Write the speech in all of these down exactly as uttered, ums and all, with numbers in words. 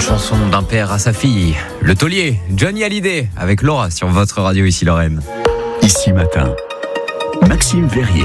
chanson d'un père à sa fille, le taulier, Johnny Hallyday, avec Laura sur votre radio ici Lorraine. Ici Matin, Maxime Verrier.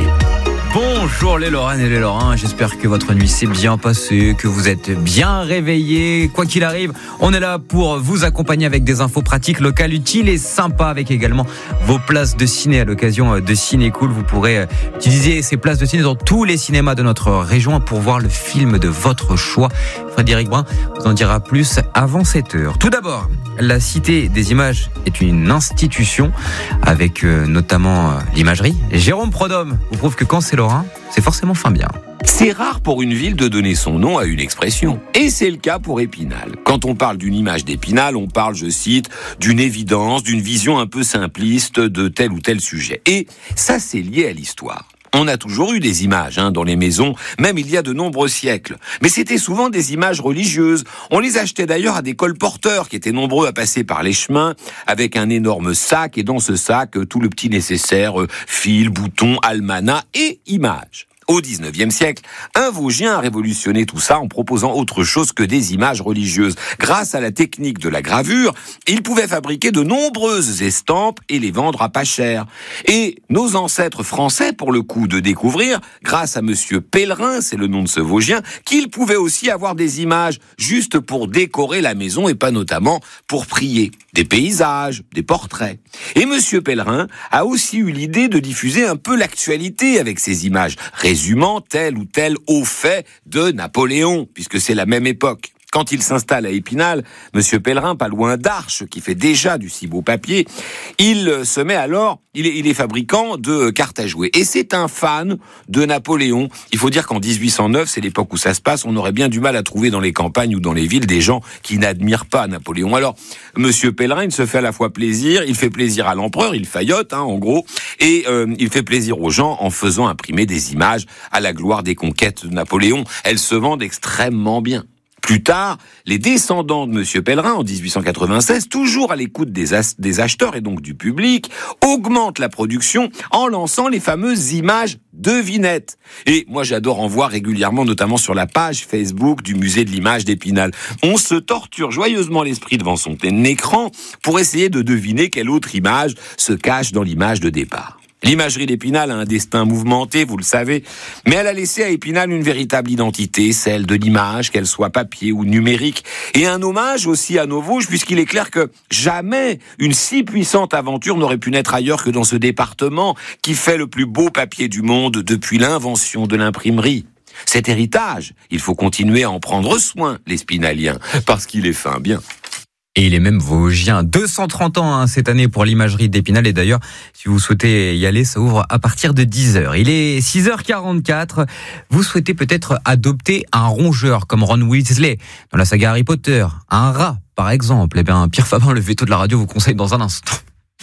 Bonjour les Lorraines et les Lorrains, j'espère que votre nuit s'est bien passée, que vous êtes bien réveillés. Quoi qu'il arrive, on est là pour vous accompagner avec des infos pratiques, locales, utiles et sympas, avec également vos places de ciné à l'occasion de Ciné Cool. Vous pourrez utiliser ces places de ciné dans tous les cinémas de notre région pour voir le film de votre choix. Frédéric Brun vous en dira plus avant sept heures. Tout d'abord, la Cité des Images est une institution avec euh, notamment euh, l'imagerie. Jérôme Prodhomme vous prouve que quand c'est Lorrain, c'est forcément fin bien. C'est rare pour une ville de donner son nom à une expression. Et c'est le cas pour Épinal. Quand on parle d'une image d'Épinal, on parle, je cite, d'une évidence, d'une vision un peu simpliste de tel ou tel sujet. Et ça, c'est lié à l'histoire. On a toujours eu des images hein, dans les maisons, même il y a de nombreux siècles. Mais c'était souvent des images religieuses. On les achetait d'ailleurs à des colporteurs qui étaient nombreux à passer par les chemins avec un énorme sac. Et dans ce sac, tout le petit nécessaire, euh, fil, boutons, almanach et images. Au dix-neuvième siècle, un Vosgien a révolutionné tout ça en proposant autre chose que des images religieuses. Grâce à la technique de la gravure, il pouvait fabriquer de nombreuses estampes et les vendre à pas cher. Et nos ancêtres français, pour le coup, de découvrir, grâce à Monsieur Pellerin, c'est le nom de ce Vosgien, qu'il pouvait aussi avoir des images juste pour décorer la maison et pas notamment pour prier. Des paysages, des portraits. Et Monsieur Pellerin a aussi eu l'idée de diffuser un peu l'actualité avec ces images, résumant tel ou tel haut fait de Napoléon, puisque c'est la même époque. Quand il s'installe à Épinal, Monsieur Pellerin, pas loin d'Arches, qui fait déjà du si beau papier, il se met alors, il est, il est fabricant de cartes à jouer. Et c'est un fan de Napoléon. Il faut dire qu'en dix-huit cent neuf, c'est l'époque où ça se passe, on aurait bien du mal à trouver dans les campagnes ou dans les villes des gens qui n'admirent pas Napoléon. Alors, Monsieur Pellerin, il se fait à la fois plaisir, il fait plaisir à l'empereur, il faillote, hein, en gros, et euh, il fait plaisir aux gens en faisant imprimer des images à la gloire des conquêtes de Napoléon. Elles se vendent extrêmement bien. Plus tard, les descendants de Monsieur Pellerin, en dix-huit cent quatre-vingt-seize, toujours à l'écoute des, as- des acheteurs et donc du public, augmentent la production en lançant les fameuses images devinettes. Et moi, j'adore en voir régulièrement, notamment sur la page Facebook du musée de l'image d'Épinal. On se torture joyeusement l'esprit devant son écran pour essayer de deviner quelle autre image se cache dans l'image de départ. L'imagerie d'Épinal a un destin mouvementé, vous le savez, mais elle a laissé à Épinal une véritable identité, celle de l'image, qu'elle soit papier ou numérique, et un hommage aussi à nos Vosges, puisqu'il est clair que jamais une si puissante aventure n'aurait pu naître ailleurs que dans ce département qui fait le plus beau papier du monde depuis l'invention de l'imprimerie. Cet héritage, il faut continuer à en prendre soin, les Spinaliens, parce qu'il est fin bien. Et il est même vosgien. deux cent trente ans hein, cette année pour l'imagerie d'Épinal. Et d'ailleurs, si vous souhaitez y aller, ça ouvre à partir de dix heures. Il est six heures quarante-quatre. Vous souhaitez peut-être adopter un rongeur comme Ron Weasley dans la saga Harry Potter. Un rat, par exemple. Eh bien, Pierre Fabin, le veto de la radio, vous conseille dans un instant.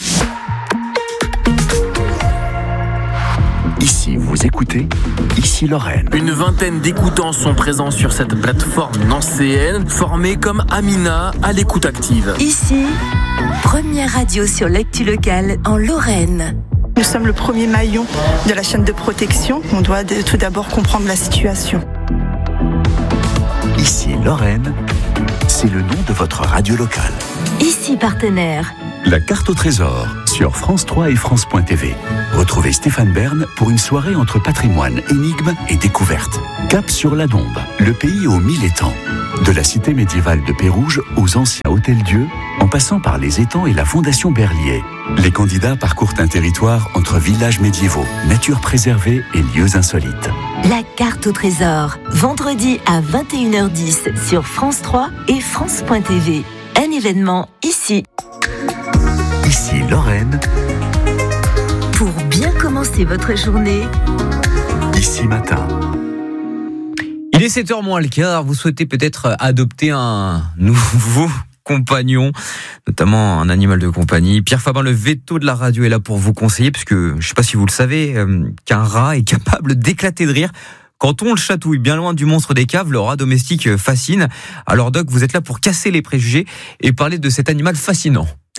Ici, vous écoutez, ici Lorraine. Une vingtaine d'écoutants sont présents sur cette plateforme nancéenne, formés comme Amina à l'écoute active. Ici, première radio sur l'actu locale en Lorraine. Nous sommes le premier maillon de la chaîne de protection. On doit tout d'abord comprendre la situation. Ici Lorraine, c'est le nom de votre radio locale. Ici partenaire. La carte au trésor sur France trois et France point T V. Retrouvez Stéphane Bern pour une soirée entre patrimoine, énigmes et découvertes. Cap sur la Dombe, le pays aux mille étangs. De la cité médiévale de Pérouge aux anciens hôtels-dieux, en passant par les étangs et la fondation Berlier. Les candidats parcourent un territoire entre villages médiévaux, nature préservée et lieux insolites. La carte au trésor, vendredi à vingt et une heures dix sur France trois et France point T V. Un événement ici. Ici Lorraine. Pour bien commencer votre journée. Ici Matin. Il est sept heures moins le quart. Vous souhaitez peut-être adopter un nouveau compagnon, notamment un animal de compagnie. Pierre Fabin, le veto de la radio, est là pour vous conseiller, puisque je ne sais pas si vous le savez, euh, qu'un rat est capable d'éclater de rire quand on le chatouille. Bien loin du monstre des caves, le rat domestique fascine. Alors Doc, vous êtes là pour casser les préjugés et parler de cet animal fascinant.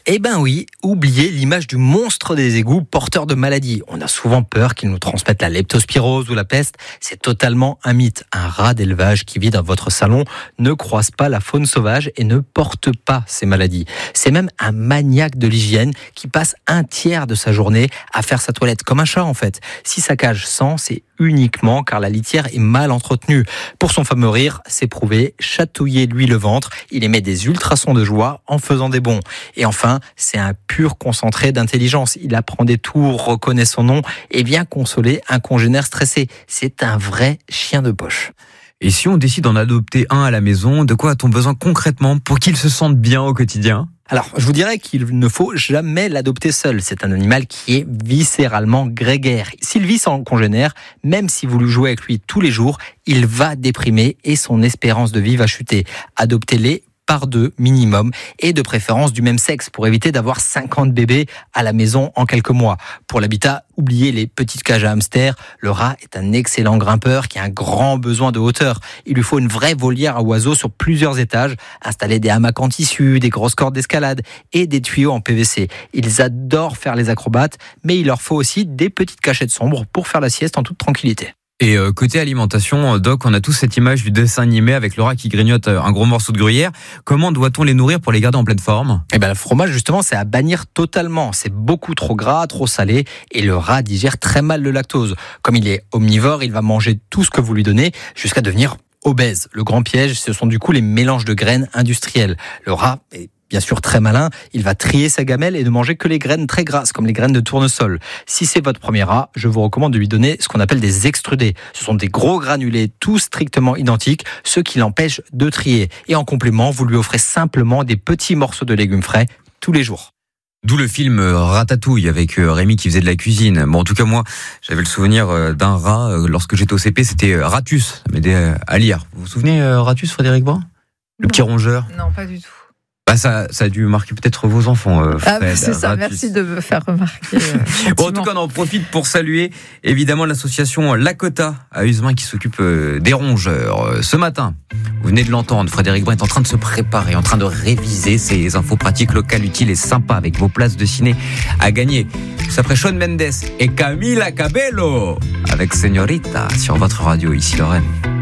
Eh ben oui, oubliez l'image du monstre des égouts porteur de maladies. On a souvent peur qu'il nous transmette la leptospirose ou la peste. C'est totalement un mythe. Un rat d'élevage qui vit dans votre salon ne croise pas la faune sauvage et ne porte pas ces maladies. C'est même un maniaque de l'hygiène qui passe un tiers de sa journée à faire sa toilette, comme un chat en fait. Si sa cage sent, c'est uniquement car la litière est mal entretenue. Pour son fameux rire, c'est prouvé, chatouillez-lui le ventre, il émet des ultrasons de joie en faisant des bonds. Et enfin, c'est un pur concentré d'intelligence. Il apprend des tours, reconnaît son nom et vient consoler un congénère stressé. C'est un vrai chien de poche. Et si on décide d'en adopter un à la maison, de quoi a-t-on besoin concrètement pour qu'il se sente bien au quotidien ? Alors, je vous dirais qu'il ne faut jamais l'adopter seul. C'est un animal qui est viscéralement grégaire. S'il vit sans congénère, même si vous lui jouez avec lui tous les jours, il va déprimer et son espérance de vie va chuter. Adoptez-les par deux minimum et de préférence du même sexe pour éviter d'avoir cinquante bébés à la maison en quelques mois. Pour l'habitat, oubliez les petites cages à hamsters. Le rat est un excellent grimpeur qui a un grand besoin de hauteur. Il lui faut une vraie volière à oiseaux sur plusieurs étages, installer des hamacs en tissu, des grosses cordes d'escalade et des tuyaux en P V C. Ils adorent faire les acrobates, mais il leur faut aussi des petites cachettes sombres pour faire la sieste en toute tranquillité. Et euh, côté alimentation, Doc, on a tous cette image du dessin animé avec le rat qui grignote un gros morceau de gruyère. Comment doit-on les nourrir pour les garder en pleine forme ? Eh ben, le fromage, justement, c'est à bannir totalement. C'est beaucoup trop gras, trop salé, et le rat digère très mal le lactose. Comme il est omnivore, il va manger tout ce que vous lui donnez jusqu'à devenir obèse. Le grand piège, ce sont du coup les mélanges de graines industrielles. Le rat est bien sûr très malin, il va trier sa gamelle et ne manger que les graines très grasses, comme les graines de tournesol. Si c'est votre premier rat, je vous recommande de lui donner ce qu'on appelle des extrudés. Ce sont des gros granulés, tous strictement identiques, ce qui l'empêche de trier. Et en complément, vous lui offrez simplement des petits morceaux de légumes frais tous les jours. D'où le film Ratatouille avec Rémi qui faisait de la cuisine. Bon, en tout cas, moi, j'avais le souvenir d'un rat lorsque j'étais au C P, c'était Ratus. Ça m'aidait à lire. Vous vous souvenez Ratus, Frédéric Brun ? Le non. petit rongeur ? Non, pas du tout. Bah ça, ça a dû marquer peut-être vos enfants. Euh, Fred, ah, c'est ça, Ratus. Merci de me faire remarquer. Euh, bon, en tout cas, on en profite pour saluer évidemment l'association Lakota à Usemin qui s'occupe des rongeurs. Ce matin, vous venez de l'entendre, Frédéric Brun est en train de se préparer, en train de réviser ses infos pratiques locales, utiles et sympas avec vos places de ciné à gagner. Juste après Shawn Mendes et Camila Cabello avec Señorita sur votre radio, ici Lorraine.